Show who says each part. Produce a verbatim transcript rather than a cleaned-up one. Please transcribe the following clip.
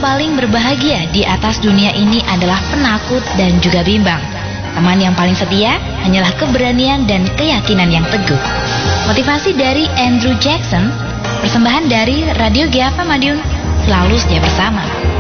Speaker 1: paling berbahagia di atas dunia ini adalah penakut dan juga bimbang. Teman yang paling setia hanyalah keberanian dan keyakinan yang teguh. Motivasi dari Andrew Jackson, persembahan dari Radio G F A Madiun, selalu setia bersama.